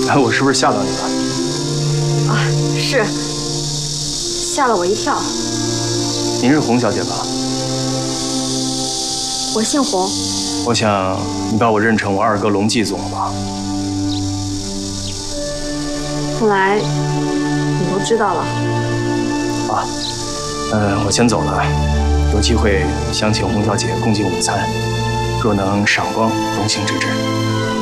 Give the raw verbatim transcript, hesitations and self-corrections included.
哎，我是不是吓到你了？ 啊，是，吓了我一跳。 您是洪小姐吧？ 我姓洪。 我想你把我认成我二哥龙继总了吧？ 看来你都知道了。 啊，呃，我先走了，有机会想请洪小姐共进午餐，若能赏光，荣幸之至。